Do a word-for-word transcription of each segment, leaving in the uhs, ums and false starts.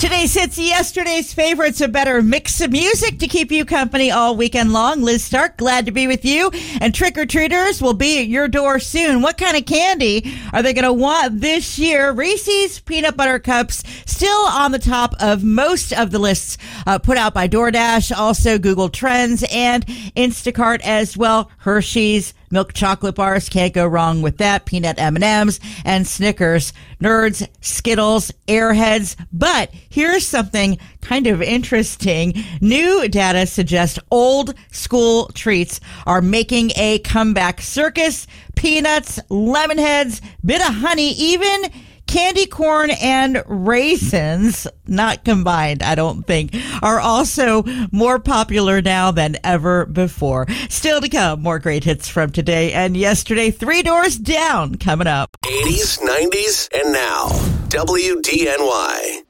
Today's hits, yesterday's favorites, a better mix of music to keep you company all weekend long. Liz Stark, glad to be with you. And trick-or-treaters will be at your door soon. What kind of candy are they going to want this year? Reese's Peanut Butter Cups still on the top of most of the lists uh, put out by DoorDash, also Google Trends and Instacart as well. Hershey's milk chocolate bars, can't go wrong with that. Peanut M and M's and Snickers, Nerds, Skittles, Airheads. But here's something kind of interesting. New data suggests old school treats are making a comeback. Circus, peanuts, lemon heads, bit of honey, even candy corn and raisins, not combined, I don't think, are also more popular now than ever before. Still to come, more great hits from today and yesterday. Three Doors Down coming up. eighties, nineties, and now. W D N Y.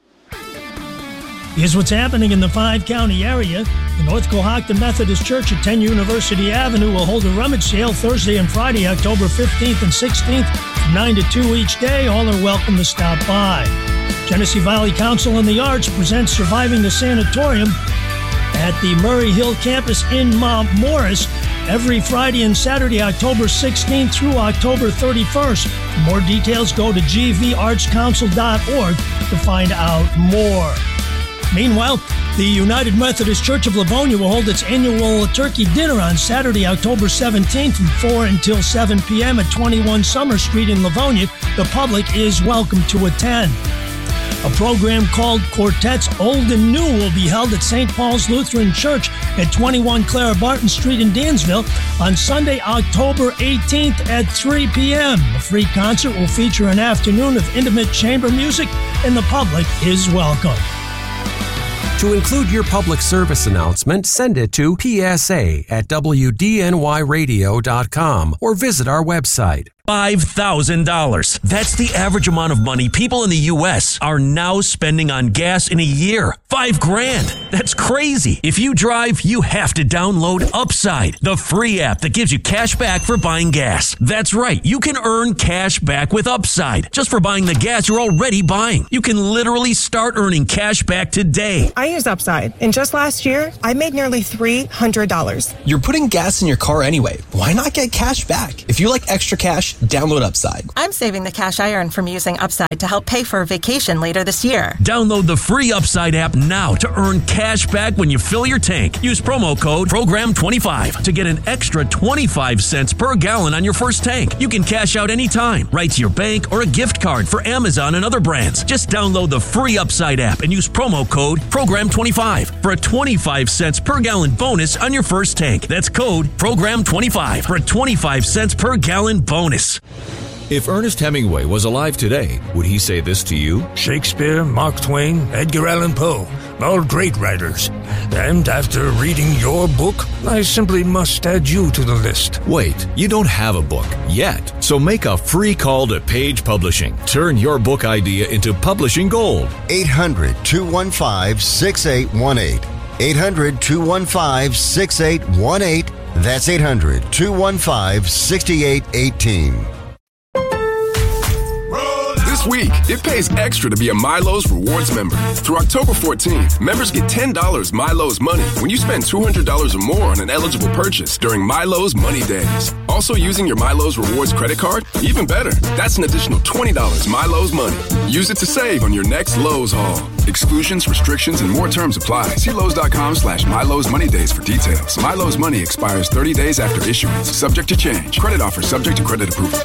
Here's what's happening in the five-county area. The North Cohocton Methodist Church at ten University Avenue will hold a rummage sale Thursday and Friday, October fifteenth and sixteenth, from nine to two each day. All are welcome to stop by. Genesee Valley Council on the Arts presents Surviving the Sanatorium at the Murray Hill campus in Mount Morris every Friday and Saturday, October sixteenth through October thirty-first. For more details, go to g v arts council dot org to find out more. Meanwhile, the United Methodist Church of Livonia will hold its annual turkey dinner on Saturday, October seventeenth from four until seven p.m. at twenty-one Summer Street in Livonia. The public is welcome to attend. A program called Quartets Old and New will be held at Saint Paul's Lutheran Church at twenty-one Clara Barton Street in Dansville on Sunday, October eighteenth at three p.m. The free concert will feature an afternoon of intimate chamber music, and the public is welcome. To include your public service announcement, send it to P S A at W D N Y radio dot com or visit our website. five thousand dollars. That's the average amount of money people in the U S are now spending on gas in a year. Five grand. That's crazy. If you drive, you have to download Upside, the free app that gives you cash back for buying gas. That's right. You can earn cash back with Upside just for buying the gas you're already buying. You can literally start earning cash back today. I use Upside, and just last year, I made nearly three hundred dollars. You're putting gas in your car anyway. Why not get cash back? If you like extra cash, download Upside. I'm saving the cash I earn from using Upside to help pay for a vacation later this year. Download the free Upside app now to earn cash back when you fill your tank. Use promo code program twenty-five to get an extra twenty-five cents per gallon on your first tank. You can cash out anytime, right to your bank or a gift card for Amazon and other brands. Just download the free Upside app and use promo code program twenty-five for a twenty-five cents per gallon bonus on your first tank. That's code program twenty-five for a twenty-five cents per gallon bonus. If Ernest Hemingway was alive today, would he say this to you? Shakespeare, Mark Twain, Edgar Allan Poe, all great writers. And after reading your book, I simply must add you to the list. Wait, you don't have a book yet. So make a free call to Page Publishing. Turn your book idea into publishing gold. eight hundred, two one five, six eight one eight. eight hundred, two one five, six eight one eight. That's eight hundred, two one five, six eight one eight. This week, it pays extra to be a Milo's Rewards member. Through October fourteenth, members get ten dollars Milo's Money when you spend two hundred dollars or more on an eligible purchase during Milo's Money Days. Also using your Milo's Rewards credit card? Even better, that's an additional twenty dollars Milo's Money. Use it to save on your next Lowe's haul. Exclusions, restrictions, and more terms apply. See Lowe's.com slash Milo's Money Days for details. Milo's Money expires thirty days after issuance, subject to change. Credit offer subject to credit approval.